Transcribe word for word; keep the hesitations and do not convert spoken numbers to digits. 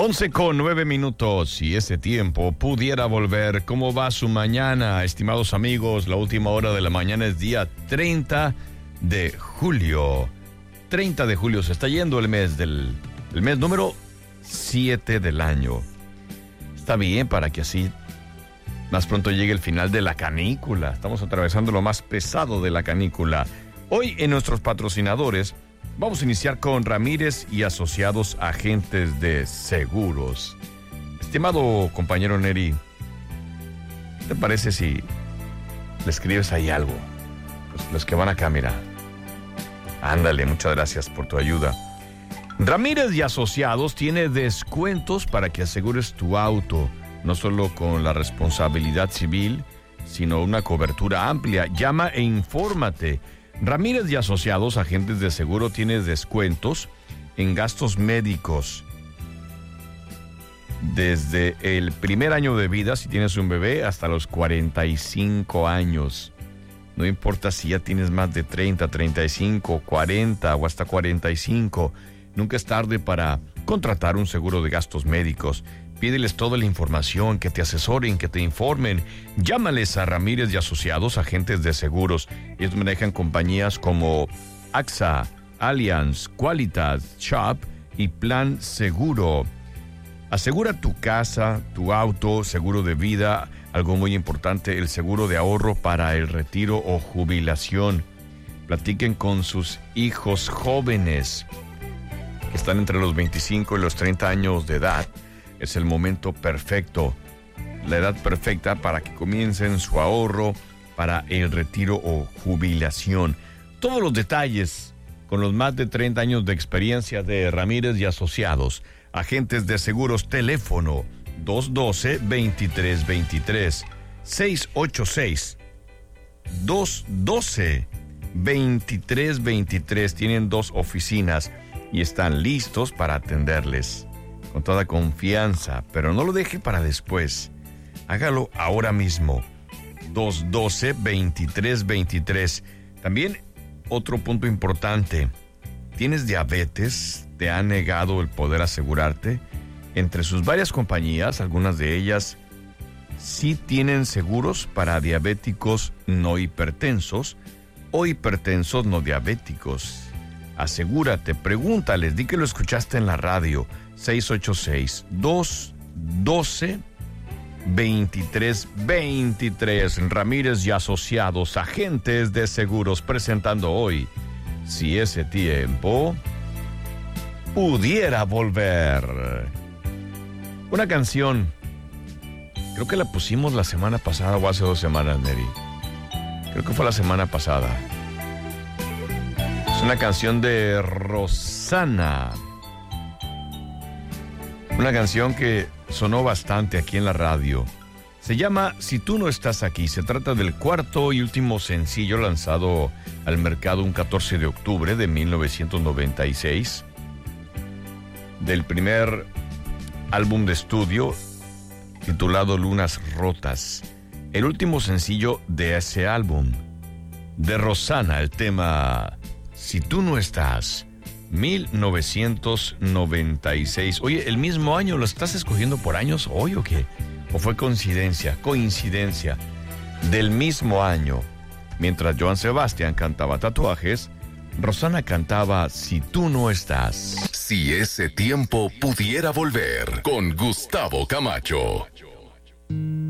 once con nueve minutos. Si ese tiempo pudiera volver, ¿cómo va su mañana, estimados amigos? La última hora de la mañana es día treinta de julio. treinta de julio, se está yendo el mes del el mes número siete del año. Está bien para que así más pronto llegue el final de la canícula. Estamos atravesando lo más pesado de la canícula. Hoy en nuestros patrocinadores vamos a iniciar con Ramírez y Asociados, Agentes de Seguros. Estimado compañero Neri, ¿qué te parece si le escribes ahí algo? Pues los que van acá, mira. Ándale, muchas gracias por tu ayuda. Ramírez y Asociados tiene descuentos para que asegures tu auto, no solo con la responsabilidad civil, sino una cobertura amplia. Llama e infórmate. Ramírez y Asociados, Agentes de Seguro, tiene descuentos en gastos médicos desde el primer año de vida, si tienes un bebé, hasta los cuarenta y cinco años. No importa si ya tienes más de treinta, treinta y cinco, cuarenta o hasta cuarenta y cinco. Nunca es tarde para contratar un seguro de gastos médicos. Pídeles toda la información, que te asesoren, que te informen. Llámales a Ramírez y Asociados, Agentes de Seguros. Ellos manejan compañías como A X A, Allianz, Qualitas, Shop y Plan Seguro. Asegura tu casa, tu auto, seguro de vida, algo muy importante, el seguro de ahorro para el retiro o jubilación. Platiquen con sus hijos jóvenes que están entre los veinticinco y los treinta años de edad. Es el momento perfecto, la edad perfecta para que comiencen su ahorro para el retiro o jubilación. Todos los detalles con los más de treinta años de experiencia de Ramírez y Asociados, Agentes de Seguros. Teléfono dos uno dos, dos tres dos tres, seis ocho seis, dos uno dos, dos tres dos tres. Tienen dos oficinas y están listos para atenderles con toda confianza, pero no lo deje para después. Hágalo ahora mismo. dos uno dos, dos tres dos tres. También otro punto importante. ¿Tienes diabetes? ¿Te han negado el poder asegurarte? Entre sus varias compañías, algunas de ellas sí tienen seguros para diabéticos no hipertensos o hipertensos no diabéticos. Asegúrate, pregúntales, di que lo escuchaste en la radio. seis ocho seis, dos uno dos, dos tres dos tres. Ramírez y Asociados, Agentes de Seguros, presentando hoy Si ese tiempo pudiera volver. Una canción, creo que la pusimos la semana pasada o hace dos semanas, Neri. Creo que fue la semana pasada. Es una canción de Rosana. Una canción que sonó bastante aquí en la radio. Se llama Si tú no estás aquí. Se trata del cuarto y último sencillo lanzado al mercado un catorce de octubre de mil novecientos noventa y seis. Del primer álbum de estudio titulado Lunas Rotas. El último sencillo de ese álbum. De Rosana, el tema Si tú no estás. mil novecientos noventa y seis. Oye, el mismo año, ¿lo estás escogiendo por años hoy o qué? ¿O fue coincidencia? Coincidencia. Del mismo año. Mientras Joan Sebastián cantaba Tatuajes, Rosana cantaba Si tú no estás. Si ese tiempo pudiera volver, con Gustavo Camacho.